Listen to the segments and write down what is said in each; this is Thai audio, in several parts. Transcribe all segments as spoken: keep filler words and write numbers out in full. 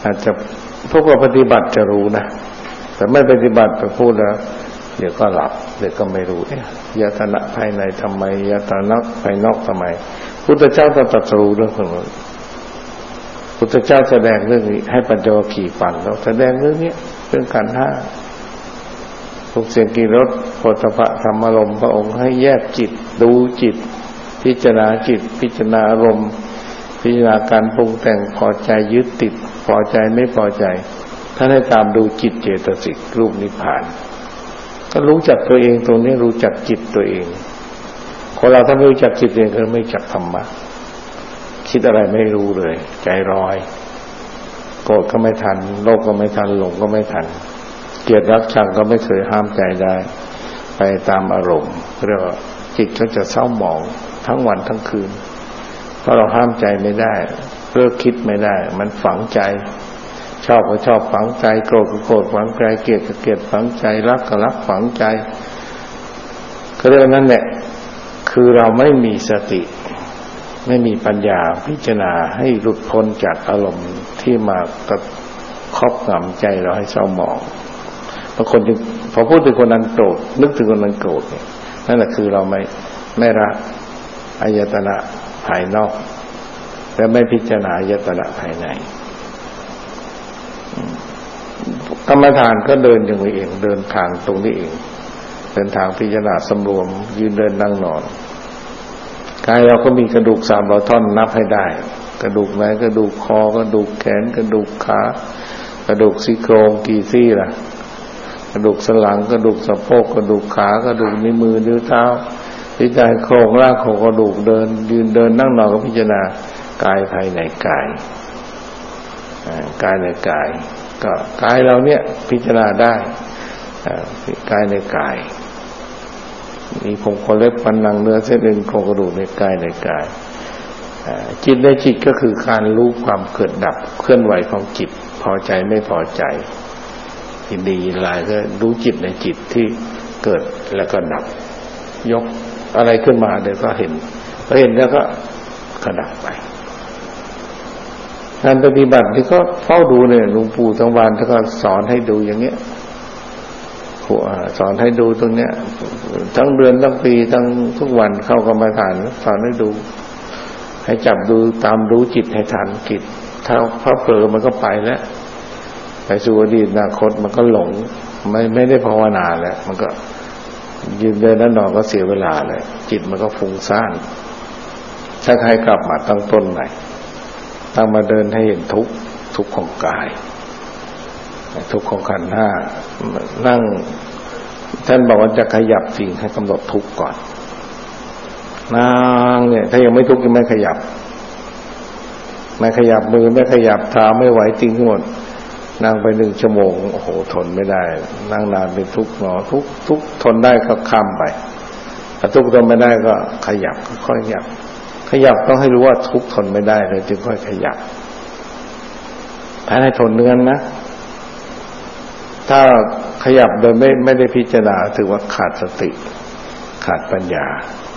อาจจะพวกเราปฏิบัติจะรู้นะแต่ไม่ปฏิบัติไปพูดแล้วเดี๋ยวก็หลับเดี๋ยวก็ไม่รู้เนี่ยยตนะภายในทำไมยตนะภายนอกทำไมพุทธเจ้าตรัสรู้เรื่องของมันพุทธเจ้าแสดงเรื่องนี้ให้ปัญจวัคคีย์ฟังแล้วแสดงเรื่องนี้เรื่องขันธ์ห้าทุกเสียงกี่รสโผฏฐัพพะธรรมอารมณ์พระองค์ให้แยกจิตดูจิตพิจารณาจิตพิจารณาอารมณ์พิจารณาการปรุงแต่งพอใจยึดติดพอใจไม่พอใจท่านให้ตามดูจิตเจตสิกรูปนิพพานก็รู้จักตัวเองตรงนี้รู้จักจิตตัวเองคนเราถ้าไม่รู้จักจิตเองก็ไม่รู้จักธรรมะคิดอะไรไม่รู้เลยใจลอยโกรธก็ไม่ทันโลภก็ไม่ทันหลงก็ไม่ทันเกลียดรักชังก็ไม่เคยห้ามใจได้ไปตามอารมณ์เรียกว่าจิตก็จะเศร้าหมองทั้งวันทั้งคืนเพราะเราห้ามใจไม่ได้เลิกคิดไม่ได้มันฝังใจชอบก็ชอบฝังใจโกรธก็โกรธฝังใจเกลียดก็เกลียดฝังใจรักก็รักฝังใจก็เรื่องนั้นแหละคือเราไม่มีสติไม่มีปัญญาพิจารณาให้หลุดพ้นจากอารมณ์ที่มากระครอบงำใจเราให้เศร้าหมองบางคนพอพูดถึงคนนั้นโกรธนึกถึงคนนั้นโกรธเนี่ยนั่นแหละคือเราไม่ไม่รักอายตนะภายนอกและไม่พิจารณาอายตนะภายในกรรมฐานก็เดินอย่างนี้เองเดินทางตรงนี้เองเดินทางพิจารณาสำรวมยืนเดินนั่งนอนกายเราก็มีกระดูกสามร้อยท่อนนับให้ได้กระดูกไหนกระดูกคอกระดูกแขนกระดูกขากระดูกซี่โครงกี่ซี่ล่ะกระดูกสันหลังกระดูกสะโพกกระดูกขากระดูกนิ้วมือนิ้วเท้าพิจารณาโครงร่างของกระดูกเดินยืนเดินนั่งนอนก็พิจารณากายภายในกายกายในกายก็กายเราเนี่ยพิจารณาได้กายในกายมีผมขนเล็บฟันหนังเนื้อเส้นเอ็นโครงกระดูกในกายในกายจิตในจิตก็คือการรู้ความเกิดดับเคลื่อนไหวของจิตพอใจไม่พอใจยินดียินร้ายก็รู้จิตในจิตที่เกิดแล้วก็ดับยกอะไรขึ้นมาเดี๋ยวก็เห็นพอเห็นแล้วก็กระดับไปงานปฏิบัติที่ก็เฝ้าดูเนี่ยหลวงปู่ทั้งวันท่านก็สอนให้ดูอย่างเงี้ยสอนให้ดูตรงเนี้ยทั้งเดือนทั้งปีทั้งทุกวันเข้ากรรมฐานสอนให้ดูให้จับดูตามรู้จิตให้ทันจิตถ้าพอเผลอมันก็ไปแล้วไปสู่อดีตอนาคตมันก็หลงไม่ไม่ได้ภาวนาแล้วมันก็ยืนเดินนั่งนอนก็เสียเวลาเลยจิตมันก็ฟุ้งซ่านถ้าใครกลับมาตั้งต้นใหม่ตั้งมาเดินให้เห็นทุกข์ทุกข์ของกายทุกข์ของขันธ์ห้านั่งท่านบอกว่าจะขยับสิ่งให้กำหนดทุกข์ก่อนนั่งเนี่ยถ้ายังไม่ทุกข์ยังไม่ขยับไม่ขยับมือไม่ขยับเท้าไม่ไหวจริงทั้งหมดนั่งไปหนึ่งชั่วโมงโอ้โหทนไม่ได้นั่งนานเป็นทุกข์หนอทุกข์ทุกข์ทนได้ก็ข้ามไปถ้าทุกข์ทนไม่ได้ก็ขยับค่อยๆขยับขยับต้องให้รู้ว่าทุกข์ทนไม่ได้เลยจึงค่อยขยับถ้าให้ทนเนื้อนะถ้าขยับโดยไม่ไม่ได้พิจารณาถือว่าขาดสติขาดปัญญา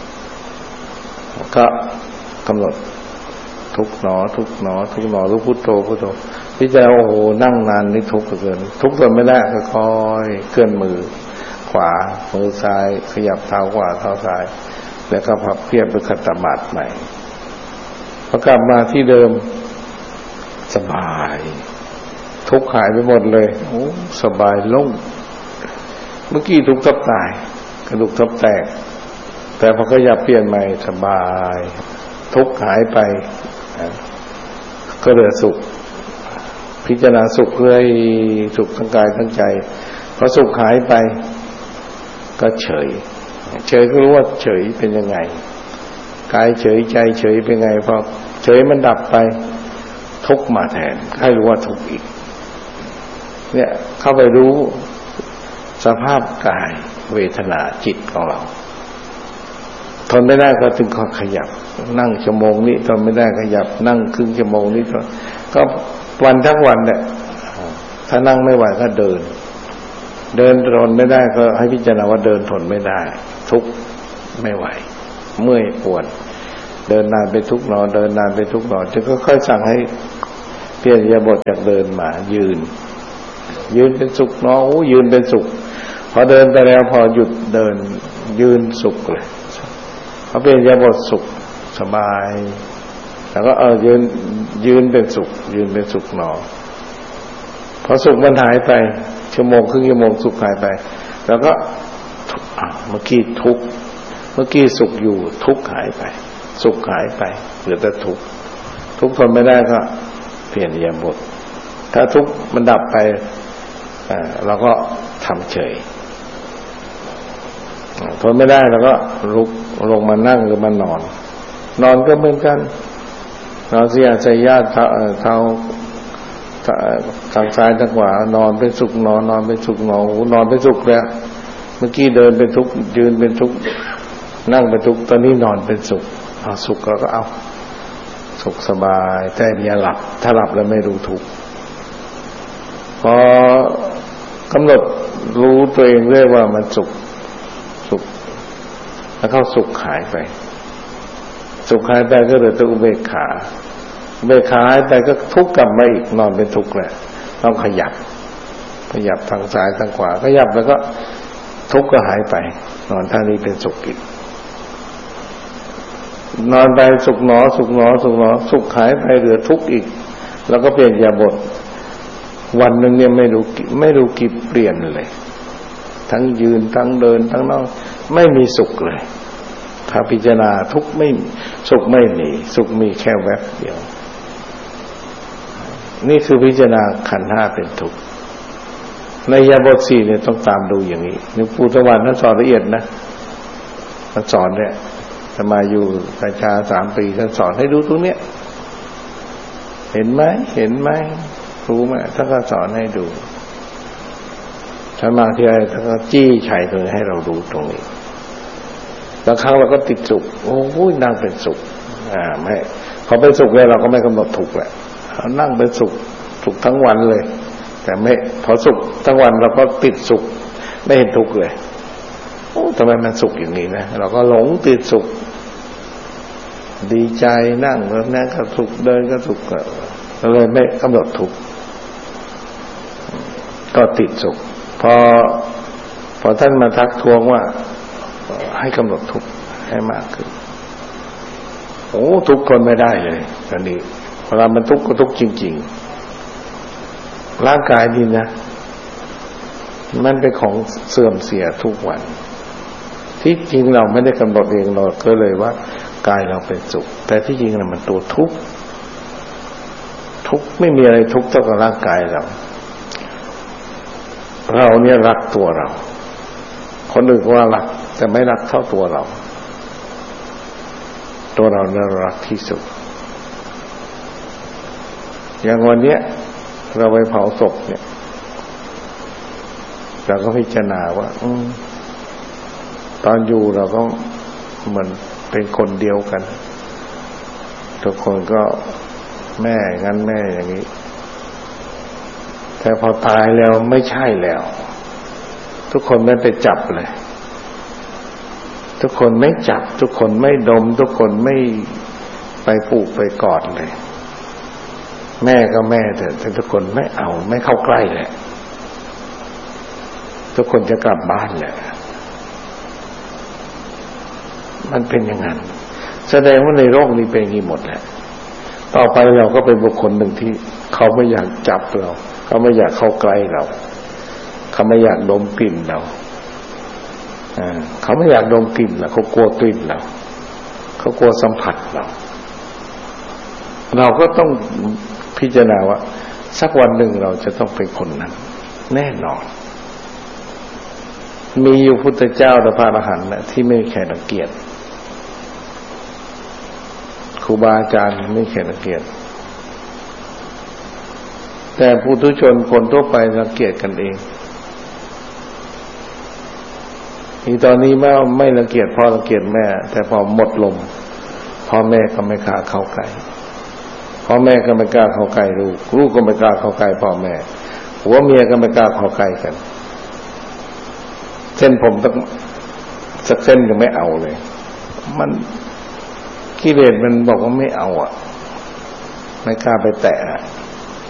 ก็กำหนดทุกหนอทุกหนอทุกหนอรู้พุทโธพุทโธพิจารณาโอ้โหนั่งนานนี่ทุกข์เกินทุกข์ทนไม่ได้ก็ค่อยเคลื่อนมือขวามือซ้ายขยับเท้าขวาเท้าซ้ายแล้วก็พับเพียบเป็นขัตตมาธิใหม่พอกลับมาที่เดิมสบายทุกข์หายไปหมดเลยโอ้สบายโล่งเมื่อกี้ทุกข์ทับตายกระดูกทับแตกแต่พอขยับเปลี่ยนใหม่สบายทุกข์หายไปก็เหลือสุขพิจารณาสุขเลยสุขทั้งกายทั้งใจพอสุขหายไปก็เฉยเฉยก็รู้ว่าเฉยเป็นยังไงกายเฉยใจเฉยเป็นไงพอเฉยมันดับไปทุกข์มาแทนให้รู้ว่าทุกข์อีกเนี่ยเข้าไปรู้สภาพกายเวทนาจิตของเราทนไม่ได้ก็ถึงขอขยับนั่งชั่วโมงนี้ทนไม่ได้ขยับนั่งครึ่งชั่วโมงนี้ก็วันทั้งวันเนี่ยถ้านั่งไม่ไหวก็เดินเดินทนไม่ได้ก็ให้พิจารณาว่าเดินทนไม่ได้ทุกข์ไม่ไหวเมื่อยปวดเดินนานไปทุกข์หนอเดินนานไปทุกข์หนอจึงค่อยๆสั่งให้ปลี่ยนอิริยาบถจากเดินมายืนยืนเป็นสุขเนาะโอ้ยืนเป็นสุขพอเดินไปแล้วพอหยุดเดินยืนสุขเลยพอเปลี่ยนอิริยาบถสุขสบายแล้วก็เออยืนยืนเป็นสุขยืนเป็นสุขเนาะพอสุขมันหายไปชั่วโมงครึ่งชั่วโมงสุขหายไปแล้วก็เมื่อกี้ทุกข์เมื่อกี้สุขอยู่ทุกข์หายไปสุขหายไปเหลือแต่ทุกข์ทุกข์ทนไม่ได้ก็เปลี่ยนอิริยาบถถ้าทุกข์มันดับไปเราก็ทำเฉยทนไม่ได้เราก็ลุกลงมานั่งหรือมานอนนอนก็เหมือนกันนอนเสียใจญาติเท้าเท้าทางซ้ายทางขวานอนเป็นสุขนอนนอนเป็นสุขนอนโอ้นอนเป็นสุขแล้วเมื่อกี้เดินเป็นทุกข์ยืนเป็นทุกข์นั่งเป็นทุกข์ตอนนี้นอนเป็นสุขเอาสุขเราก็เอาสุขสบายแต่อย่าหลับถ้าหลับแล้วไม่รู้ทุกข์พอกำหนดรู้ตัวเองเรื่อยว่ามันสุขสุขแล้วเข้าสุขหายไปสุขหายไปก็เหลือแต่อุเบกขาอุเบกขาหายไปก็ทุกข์กลับมาอีกนอนเป็นทุกข์แหละต้องขยับขยับทางซ้ายทางขวาขยับแล้วก็ทุกข์ก็หายไปนอนท่านี้เป็นสุขอีกนอนไปสุขหนอสุขหนอสุขหนอสุขหายไปเหลือทุกข์อีกแล้วก็เปลี่ยนอิริยาบถวันหนึ่งเนี่ยไม่รู้ไม่รู้กี่เปลี่ยนเลยทั้งยืนทั้งเดินทั้งนั่งไม่มีสุขเลยถ้าพิจารณาทุกข์ไม่สุขไม่มีสุขมีแค่แวบเดียวนี่คือพิจารณาขันธ์ห้าเป็นทุกข์ในอิริยาบถสี่เนี่ยต้องตามดูอย่างนี้หลวงปู่ตะวันท่านสอนละเอียดนะท่านสอนเนี่ยจะมาอยู่ประชาสามปีท่านสอนให้ดูตรงเนี้ยเห็นไหมเห็นไหมรู้ไหมท่านก็สอนให้ดูท่านมาที่ไรท่านก็จี้ไฉเลยให้เราดูตรงนี้บางครั้งเราก็ติดสุขโอ้โหนั่งเป็นสุขอ่าไม่พอเป็นสุขเลยเราก็ไม่กำหนดทุกข์แหละนั่งเป็นสุขสุขทั้งวันเลยแต่ไม่พอสุขทั้งวันเราก็ติดสุขไม่เห็นทุกข์เลยโอ้ทำไมมันสุขอย่างนี้นะเราก็หลงติดสุขดีใจนั่งแล้วนั่งก็สุขเดินก็สุขก็เลยไม่กำหนดทุกข์ก็ติดสุขพอพอท่านมาทักท้วงว่าให้กำหนดทุกข์ให้มากขึ้นโอ้ทุกข์ทนไม่ได้เลยตอนนี้เวลามันทุกข์ก็ทุกข์จริงๆร่างกายนี่นะมันเป็นของเสื่อมเสียทุกวันที่จริงเราไม่ได้กำหนดเองเราก็เลยว่ากายเราเป็นสุขแต่ที่จริงน่ะมันตัวทุกข์ทุกข์ไม่มีอะไรทุกข์เท่ากับร่างกายเราเราเนี่ยรักตัวเราคนอื่นก็ว่ารักแต่ไม่รักเท่าตัวเราตัวเราเนี่ยรักที่สุดอย่างวันเนี้ยเราไปเผาศพเนี่ยเราก็พิจารณาว่าอืมตอนอยู่เราก็เหมือนเป็นคนเดียวกันทุกคนก็แม่งั้นแม่อย่างนี้แต่พอตายแล้วไม่ใช่แล้วทุกคนไม่ไปจับเลยทุกคนไม่จับทุกคนไม่ดมทุกคนไม่ไปปลูกไปกอดเลยแม่ก็แม่แต่ทุกคนไม่เอาไม่เข้าใกล้แหละทุกคนจะกลับบ้านแหละมันเป็นอย่างนั้นแสดงว่าในโลกนี้เป็นอย่างนี้หมดแหละต่อไปเราก็เป็นบุคคลหนึ่งที่เขาไม่อยากจับเราเขาไม่อยากเข้าใกล้เราเขาไม่อยากดมกลิ่นเราเขาไม่อยากดมกลิ่นเราเขากลัวกลิ่นเราเขากลัวสัมผัสเราเราก็ต้องพิจารณาว่าสักวันหนึ่งเราจะต้องเป็นคนนั้นแน่นอนมีอยู่พุทธเจ้าและพระอรหันต์นะที่ไม่แค่รังเกียจครูบาอาจารย์ไม่แค่รังเกียจแต่ปุถุชนคนทั่วไปรังเกียจกันเองอีตอนนี้แม่ไม่รังเกียจพ่อรังเกียจแม่แต่พอหมดลมพ่อแม่ก็ไม่กล้าเข้าใกล้พ่อแม่ก็ไม่กล้าเข้าใกล้ลูกลูกก็ไม่กล้าเข้าใกล้พ่อแม่ผัวเมียก็ไม่กล้าเข้าใกล้กันเส้นผมต้องสักเส้นก็ไม่เอาเลยมันกิเลสมันบอกว่าไม่เอาอ่ะไม่กล้าไปแตะ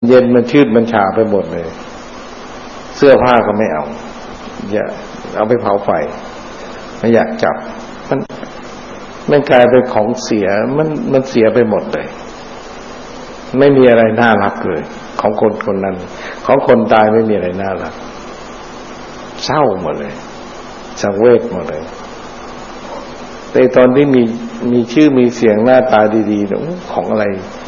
เย็นมันชืดมันชาไปหมดเลยเสื้อผ้าก็ไม่เอาอย่าเอาไปเผาไฟไม่อยากจับมันมันกลายเป็นของเสียมันมันเสียไปหมดเลยไม่มีอะไรน่ารักเลยของคนคนนั้นของคนตายไม่มีอะไรน่ารักเศร้าหมดเลยสังเวชหมดเลยแต่ตอนที่มีมีชื่อมีเสียงหน้าตาดีๆเนี่ยของอะไร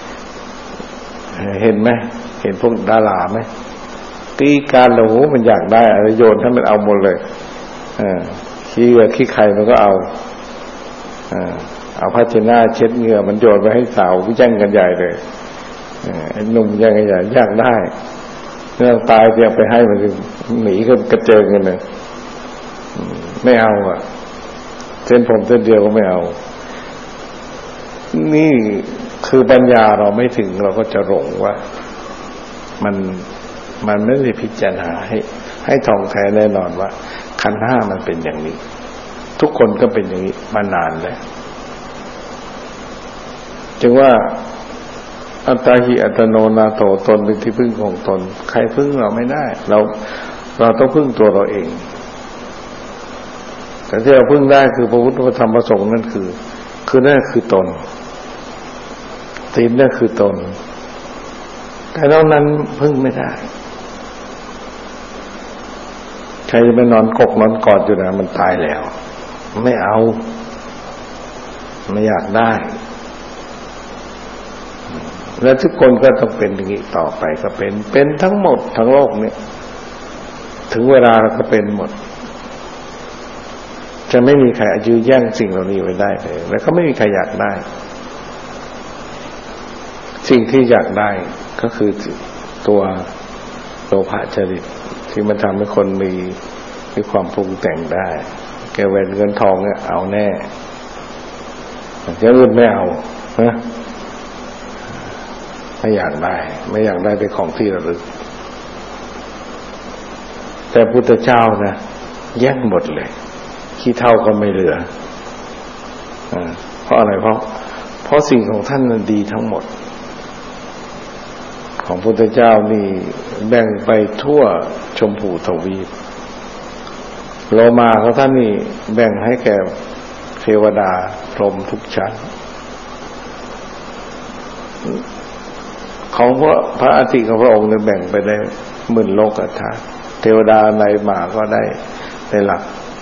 เห็นไหมเห็นพวกดาราไหมตีการโอ้โหมันอยากได้อะไรโยนให้มันเอาหมดเลยอ่าขี้เหงื่อขี้ไข่มันก็เอาอ่าเอาผ้าเช็ดหน้าเช็ดเหงื่อมันโยนไปให้สาวแย่งกันใหญ่เลยไอ้หนุ่มแย่งกันใหญ่อยากได้เรื่องตายเพียงไปให้มันหนีก็กระเจิงกันเลยไม่เอาอ่ะเส้นผมเส้นเดียวก็ไม่เอานี่คือปัญญาเราไม่ถึงเราก็จะหลงว่ามันมันไม่ได้พิจารณาให้ให้ท่องแท้แน่นอนว่าขันธ์ห้ามันเป็นอย่างนี้ทุกคนก็เป็นอย่างนี้มานานแล้วจึงว่าอัตตาหิอัตโนนาโถตนเป็นที่พึ่งของตนใครพึ่งเราไม่ได้เราเราต้องพึ่งตัวเราเองแต่ที่เราพึ่งได้คือพระพุทธพระธรรมพระสงฆ์นั่นคือคือนั่นคือตนศีลนั่นคือตนแต่นอกนั้นพึ่งไม่ได้ใครจะไปนอนกกนอนกอดอยู่นะมันตายแล้วไม่เอาไม่อยากได้และทุกคนก็ต้องเป็นอย่างนี้ต่อไปก็เป็นเป็นทั้งหมดทั้งโลกเนี่ยถึงเวลาเราก็เป็นหมดจะไม่มีใครยื้อแย่งสิ่งเหล่านี้ไว้ได้เลยแล้วก็ไม่มีใครอยากได้สิ่งที่อยากได้ก็คือตัวโลภะจริตที่มันทำให้คนมีมีความปรุงแต่งได้แกแหวนเงินทองเนี่ยเอาแน่อย่างอื่นไม่เอานะไม่อยากได้ไม่อยากได้เป็นของที่ระลึกแต่พุทธเจ้านะแย่งหมดเลยขี้เท่าก็ไม่เหลือเพราะอะไรเพราะเพราะสิ่งของท่านนั้นดีทั้งหมดของพุทธเจ้านี่แบ่งไปทั่วชมพูทวีปโลมาของท่านนี่แบ่งให้แก่เทวดาพรหมทุกชั้นของพระพระอธิของพระองค์เนี่ยแบ่งไปได้หมื่นโลกธาตุเทวดาในมาก็ได้ได้หลัก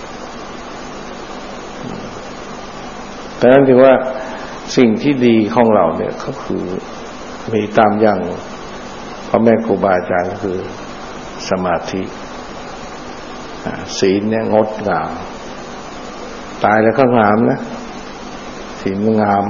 แต่นั้นถือว่าสิ่งที่ดีของเราเนี่ยก็คือมีตามอย่างพ่อแม่ครูบาอาจารย์ก็คือสมาธิศีลเนี่ยงดงามตายแล้วก็งามนะศีลงาม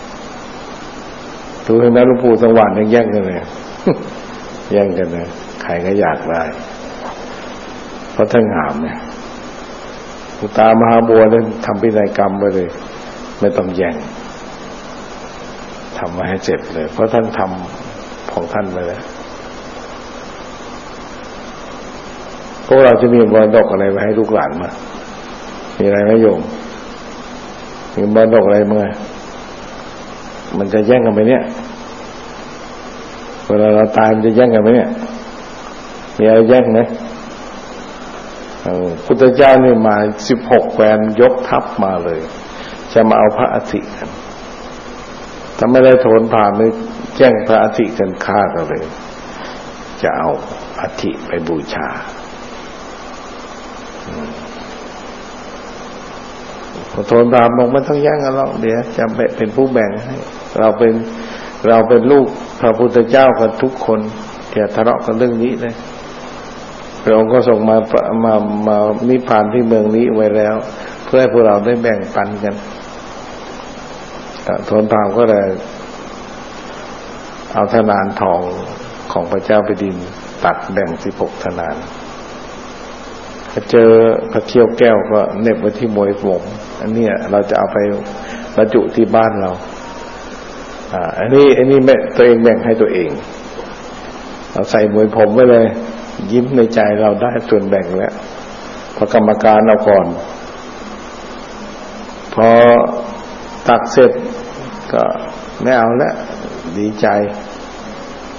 ดูเห็นไหมหลวงปู่สว่างยังแย่งกันเลยแย่งกันนะใครก็อยากได้เพราะท่านงามเนี่ยอุตามหาบัวเนี่ยทำพินัยกรรมไปเลยไม่ต้องแย่งทำมาให้เสร็จเลยเพราะท่านทำของท่านไปแล้วพวกเราจะมีมรดกอะไรไว้ให้ลูกหลานมามีอะไรไหมโยมมีมรดกอะไรมั้ยมันจะแย่งกันไหมเนี่ยเวลาเราตายมันจะแย่งกันไหมเนี่ยมีอะไรแย่งไหมพุทธเจ้านี่มาสิบหกแคว้นยกทัพมาเลยจะมาเอาพระอธิกันถ้าไม่ได้โทนผ่านไม่แจ้งพระอธิกันฆ่ากันเลยจะเอาอธิไปบูชาพอโทนตามบอกไม่ต้องแย่งกันหรอกเดี๋ยวจะเป็นผู้แบ่งให้เราเป็นเราเป็นลูกพระพุทธเจ้ากันทุกคนอย่าทะเลาะกันเรื่องนี้เลยพระองค์ก็ส่งมามามานิพพานที่เมืองนี้ไว้แล้วเพื่อให้พวกเราได้แบ่งปันกันโทนตามก็เลยเอาธนานทองของพระเจ้าแผ่นดินตัดแบ่งสิบหกธนานถ้าเจอพระเขี้ยวแก้วก็เน็บไว้ที่มวยผมอันนี้เราจะเอาไปบรรจุที่บ้านเราอ่าอันนี้อันนี้แม่ตัวเองแบ่งให้ตัวเองเราใส่มวยผมไว้เลยยิ้มในใจเราได้ส่วนแบ่งแล้วพอกรรมการเอาก่อนพอตักเสร็จก็ไม่เอาแล้วดีใจ